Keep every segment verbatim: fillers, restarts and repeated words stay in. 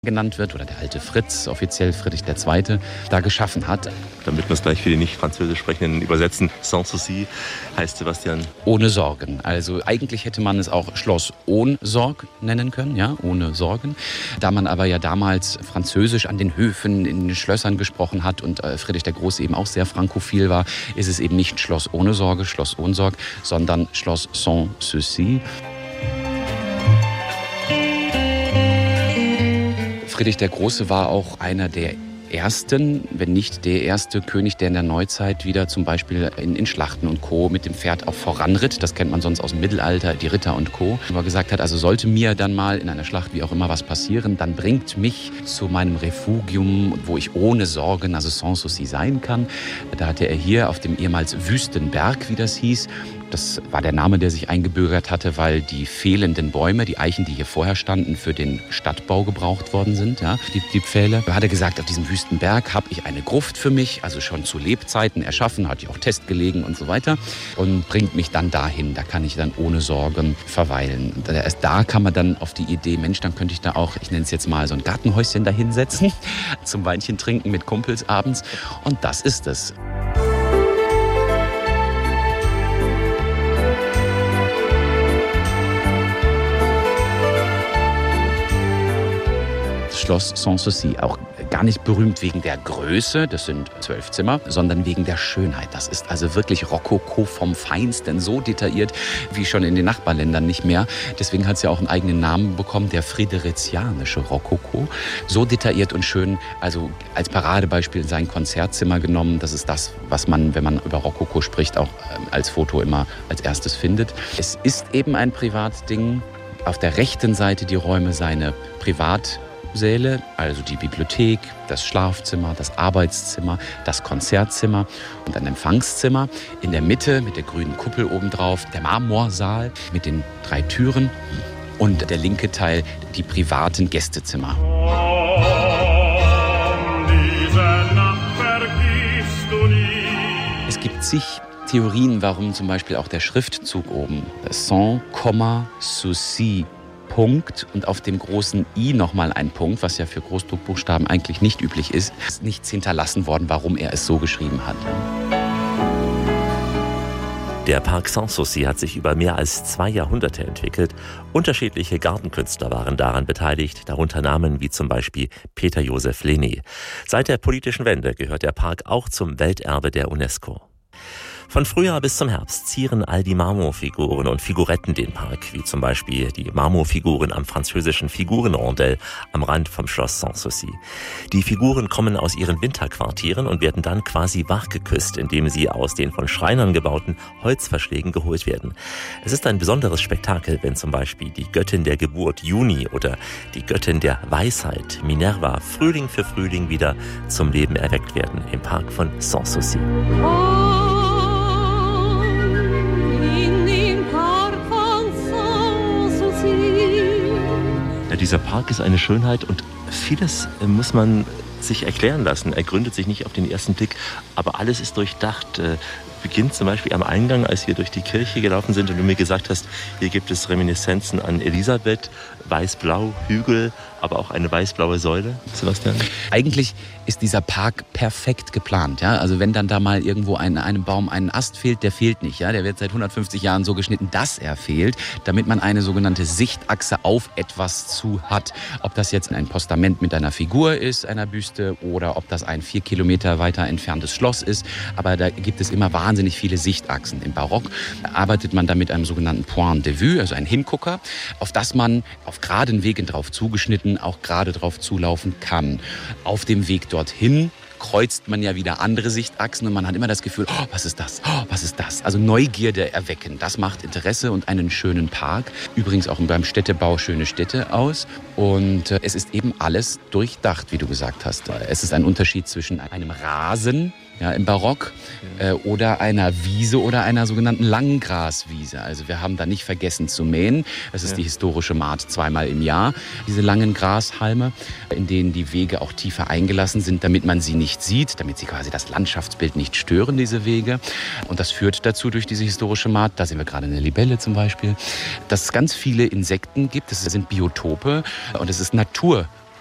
genannt wird, oder der alte Fritz, offiziell Friedrich der Zweite, da geschaffen hat. Damit wir es gleich für die nicht französisch Sprechenden übersetzen, Sans Souci heißt, Sebastian? Ohne Sorgen. Also eigentlich hätte man es auch Schloss ohne Sorg nennen können, ja, ohne Sorgen. Da man aber ja damals Französisch an den Höfen, in den Schlössern gesprochen hat und äh, Friedrich der Große eben auch sehr frankophil war, ist es eben nicht Schloss ohne Sorge, Schloss ohne Sorg, sondern Schloss Sans Souci. Friedrich der Große war auch einer der ersten, wenn nicht der erste König, der in der Neuzeit wieder zum Beispiel in, in Schlachten und Co. mit dem Pferd auch voranritt. Das kennt man sonst aus dem Mittelalter, die Ritter und Co. Wo er gesagt hat, also sollte mir dann mal in einer Schlacht, wie auch immer, was passieren, dann bringt mich zu meinem Refugium, wo ich ohne Sorgen, also Sans Souci sein kann. Da hatte er hier auf dem ehemals Wüstenberg, wie das hieß, das war der Name, der sich eingebürgert hatte, weil die fehlenden Bäume, die Eichen, die hier vorher standen, für den Stadtbau gebraucht worden sind, ja, die, die Pfähle. Da hat er gesagt, auf diesem Wüstenberg habe ich eine Gruft für mich, also schon zu Lebzeiten erschaffen, hat die auch testgelegen und so weiter und bringt mich dann dahin. Da kann ich dann ohne Sorgen verweilen. Und erst da kam man dann auf die Idee, Mensch, dann könnte ich da auch, ich nenne es jetzt mal so ein Gartenhäuschen da hinsetzen, zum Weinchen trinken mit Kumpels abends. Und das ist es. Schloss Sans Souci, auch gar nicht berühmt wegen der Größe, das sind zwölf Zimmer, sondern wegen der Schönheit. Das ist also wirklich Rokoko vom Feinsten, so detailliert wie schon in den Nachbarländern nicht mehr. Deswegen hat es ja auch einen eigenen Namen bekommen, der friderizianische Rokoko. So detailliert und schön, also als Paradebeispiel sein Konzertzimmer genommen. Das ist das, was man, wenn man über Rokoko spricht, auch als Foto immer als erstes findet. Es ist eben ein Privatding. Auf der rechten Seite die Räume seine Privat- Säle, also die Bibliothek, das Schlafzimmer, das Arbeitszimmer, das Konzertzimmer und ein Empfangszimmer. In der Mitte mit der grünen Kuppel obendrauf der Marmorsaal mit den drei Türen und der linke Teil die privaten Gästezimmer. Es gibt zig Theorien, warum zum Beispiel auch der Schriftzug oben Sans, Souci, Punkt und auf dem großen I nochmal ein Punkt, was ja für Großdruckbuchstaben eigentlich nicht üblich ist, ist nichts hinterlassen worden, warum er es so geschrieben hat. Der Park Sans Souci hat sich über mehr als zwei Jahrhunderte entwickelt. Unterschiedliche Gartenkünstler waren daran beteiligt, darunter Namen wie zum Beispiel Peter Joseph Lenné. Seit der politischen Wende gehört der Park auch zum Welterbe der UNESCO. Von Frühjahr bis zum Herbst zieren all die Marmorfiguren und Figuretten den Park, wie zum Beispiel die Marmorfiguren am französischen Figurenrondell am Rand vom Schloss Sans Souci. Die Figuren kommen aus ihren Winterquartieren und werden dann quasi wachgeküsst, indem sie aus den von Schreinern gebauten Holzverschlägen geholt werden. Es ist ein besonderes Spektakel, wenn zum Beispiel die Göttin der Geburt Juni oder die Göttin der Weisheit Minerva Frühling für Frühling wieder zum Leben erweckt werden im Park von Sans Souci. Ja, dieser Park ist eine Schönheit und vieles muss man sich erklären lassen. Er gründet sich nicht auf den ersten Blick, aber alles ist durchdacht. Äh, beginnt zum Beispiel am Eingang, als wir durch die Kirche gelaufen sind und du mir gesagt hast, hier gibt es Reminiszenzen an Elisabeth, weiß-blau, Hügel, aber auch eine weiß-blaue Säule. Sebastian? Eigentlich ist dieser Park perfekt geplant. Ja? Also wenn dann da mal irgendwo ein, einem Baum ein Ast fehlt, der fehlt nicht. Ja? Der wird seit hundertfünfzig Jahren so geschnitten, dass er fehlt, damit man eine sogenannte Sichtachse auf etwas zu hat. Ob das jetzt ein Postament mit einer Figur ist, einer Büste, oder ob das ein vier Kilometer weiter entferntes Schloss ist. Aber da gibt es immer wahnsinnig viele Sichtachsen. Im Barock arbeitet man da mit einem sogenannten Point de vue, also ein Hingucker, auf das man auf geraden Wegen drauf zugeschnitten auch gerade drauf zulaufen kann. Auf dem Weg dorthin kreuzt man ja wieder andere Sichtachsen und man hat immer das Gefühl, oh, was ist das? Oh, was ist das? Also Neugierde erwecken, das macht Interesse und einen schönen Park. Übrigens auch beim Städtebau schöne Städte aus. Und äh, es ist eben alles durchdacht, wie du gesagt hast. Es ist ein Unterschied zwischen einem Rasen, ja, im Barock, äh, oder einer Wiese oder einer sogenannten Langgraswiese. Also wir haben da nicht vergessen zu mähen. Es ist ja die historische Maat zweimal im Jahr, diese langen Grashalme, in denen die Wege auch tiefer eingelassen sind, damit man sie nicht sieht, damit sie quasi das Landschaftsbild nicht stören, diese Wege. Und das führt dazu durch diese historische Maat, da sehen wir gerade eine Libelle zum Beispiel, dass es ganz viele Insekten gibt. Das sind Biotope und es ist Natur.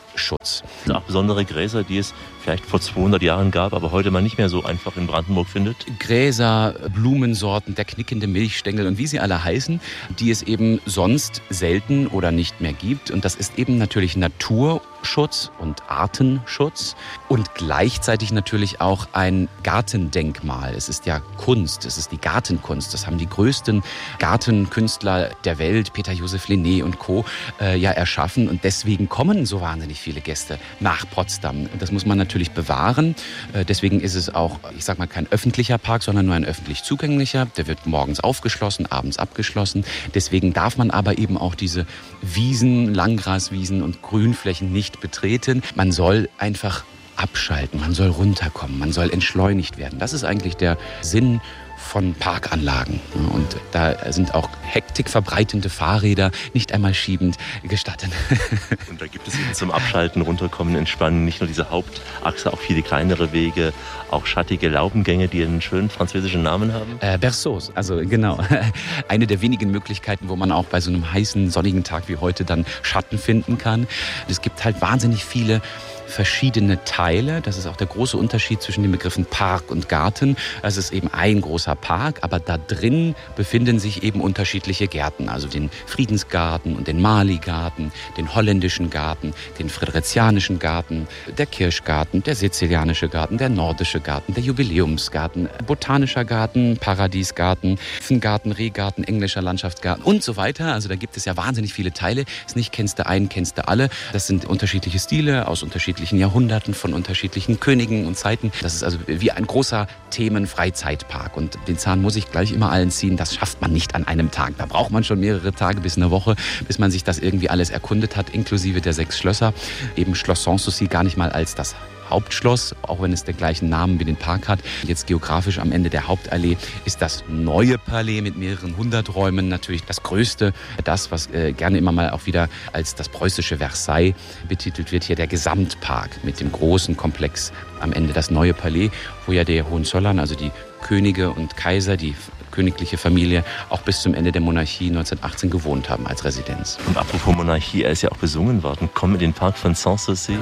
Schutz. Also auch besondere Gräser, die es vielleicht vor zweihundert Jahren gab, aber heute man nicht mehr so einfach in Brandenburg findet? Gräser, Blumensorten, der knickende Milchstängel und wie sie alle heißen, die es eben sonst selten oder nicht mehr gibt. Und das ist eben natürlich Naturschutz und Artenschutz und gleichzeitig natürlich auch ein Gartendenkmal. Es ist ja Kunst, es ist die Gartenkunst. Das haben die größten Gartenkünstler der Welt, Peter Joseph Lenné und Co., äh, ja erschaffen. Und deswegen kommen so wahnsinnig viele Gäste nach Potsdam. Und das muss man natürlich bewahren. Äh, deswegen ist es auch, ich sag mal, kein öffentlicher Park, sondern nur ein öffentlich zugänglicher. Der wird morgens aufgeschlossen, abends abgeschlossen. Deswegen darf man aber eben auch diese Wiesen, Langgraswiesen und Grünflächen nicht betreten. Man soll einfach abschalten, man soll runterkommen, man soll entschleunigt werden. Das ist eigentlich der Sinn von Parkanlagen. Und da sind auch hektikverbreitende Fahrräder nicht einmal schiebend gestattet. Und da gibt es eben zum Abschalten, runterkommen, entspannen nicht nur diese Hauptachse, auch viele kleinere Wege, auch schattige Laubengänge, die einen schönen französischen Namen haben. Äh, Berceaus, also genau. Eine der wenigen Möglichkeiten, wo man auch bei so einem heißen, sonnigen Tag wie heute dann Schatten finden kann. Es gibt halt wahnsinnig viele verschiedene Teile. Das ist auch der große Unterschied zwischen den Begriffen Park und Garten. Es ist eben ein großer Park, aber da drin befinden sich eben unterschiedliche Gärten. Also den Friedensgarten und den Mali-Garten, den holländischen Garten, den friderizianischen Garten, der Kirschgarten, der sizilianische Garten, der nordische Garten, der Jubiläumsgarten, botanischer Garten, Paradiesgarten, Garten, Rehgarten, englischer Landschaftsgarten und so weiter. Also da gibt es ja wahnsinnig viele Teile. Ist nicht kennst du einen, kennst du alle. Das sind unterschiedliche Stile aus unterschiedlichen Jahrhunderten, von unterschiedlichen Königen und Zeiten. Das ist also wie ein großer Themen-Freizeitpark. Und den Zahn muss ich gleich immer allen ziehen. Das schafft man nicht an einem Tag. Da braucht man schon mehrere Tage bis eine Woche, bis man sich das irgendwie alles erkundet hat, inklusive der sechs Schlösser. Eben Schloss Sanssouci gar nicht mal als das Hauptschloss, auch wenn es den gleichen Namen wie den Park hat. Jetzt geografisch am Ende der Hauptallee ist das neue Palais mit mehreren hundert Räumen natürlich das größte. Das, was äh, gerne immer mal auch wieder als das preußische Versailles betitelt wird, hier der Gesamtpark mit dem großen Komplex am Ende, das neue Palais, wo ja der Hohenzollern, also die Könige und Kaiser, die königliche Familie, auch bis zum Ende der Monarchie neunzehnhundertachtzehn gewohnt haben als Residenz. Und apropos Monarchie, er ist ja auch besungen worden. Komm in den Park von Sanssouci.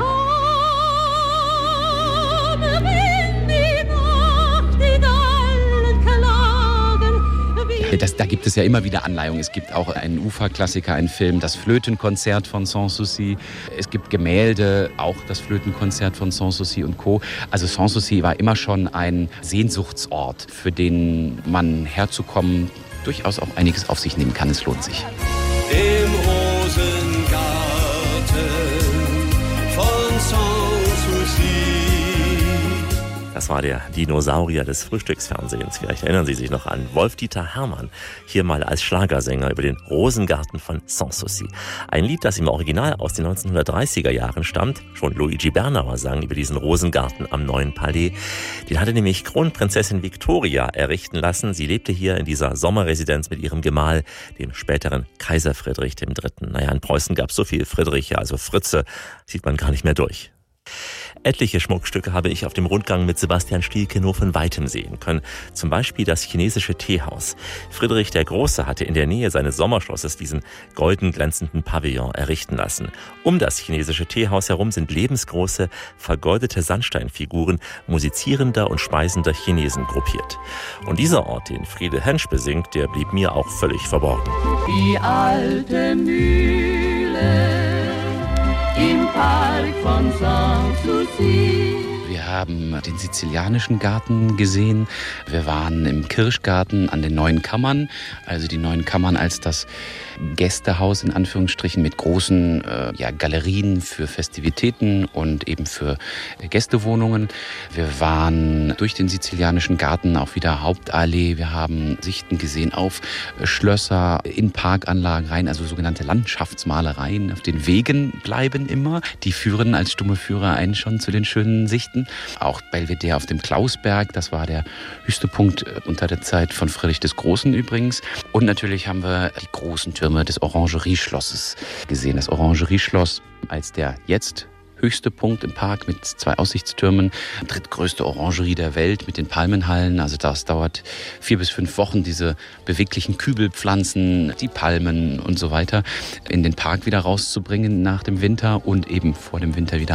Das, da gibt es ja immer wieder Anleihungen. Es gibt auch einen Uferklassiker, einen Film, das Flötenkonzert von Sanssouci. Es gibt Gemälde, auch das Flötenkonzert von Sanssouci und Co. Also Sanssouci war immer schon ein Sehnsuchtsort, für den man herzukommen durchaus auch einiges auf sich nehmen kann. Es lohnt sich. Im Rosengarten von Sanssouci. Das war der Dinosaurier des Frühstücksfernsehens. Vielleicht erinnern Sie sich noch an Wolf-Dieter Hermann, hier mal als Schlagersänger über den Rosengarten von Sanssouci. Ein Lied, das im Original aus den neunzehnhundertdreißiger Jahren stammt. Schon Luigi Bernauer sang über diesen Rosengarten am Neuen Palais. Den hatte nämlich Kronprinzessin Victoria errichten lassen. Sie lebte hier in dieser Sommerresidenz mit ihrem Gemahl, dem späteren Kaiser Friedrich der Dritte. Naja, in Preußen gab es so viel Friedriche, also Fritze, sieht man gar nicht mehr durch. Etliche Schmuckstücke habe ich auf dem Rundgang mit Sebastian Stielke nur von Weitem sehen können. Zum Beispiel das chinesische Teehaus. Friedrich der Große hatte in der Nähe seines Sommerschlosses diesen golden glänzenden Pavillon errichten lassen. Um das chinesische Teehaus herum sind lebensgroße, vergoldete Sandsteinfiguren musizierender und speisender Chinesen gruppiert. Und dieser Ort, den Friede Hensch besingt, der blieb mir auch völlig verborgen. Die alte Mühle im Park von Sanssouci. Wir haben den sizilianischen Garten gesehen. Wir waren im Kirschgarten an den Neuen Kammern. Also die Neuen Kammern als das Gästehaus in Anführungsstrichen mit großen äh, ja, Galerien für Festivitäten und eben für Gästewohnungen. Wir waren durch den sizilianischen Garten auch wieder Hauptallee. Wir haben Sichten gesehen auf Schlösser, in Parkanlagen rein, also sogenannte Landschaftsmalereien. Auf den Wegen bleiben immer. Die führen als stumme Führer einen schon zu den schönen Sichten. Auch Belvedere auf dem Klausberg, das war der höchste Punkt unter der Zeit von Friedrich des Großen übrigens. Und natürlich haben wir die großen Türme des Orangerieschlosses gesehen. Das Orangerieschloss als der jetzt höchste Punkt im Park mit zwei Aussichtstürmen. Drittgrößte Orangerie der Welt mit den Palmenhallen. Also das dauert vier bis fünf Wochen, diese beweglichen Kübelpflanzen, die Palmen und so weiter in den Park wieder rauszubringen nach dem Winter und eben vor dem Winter wieder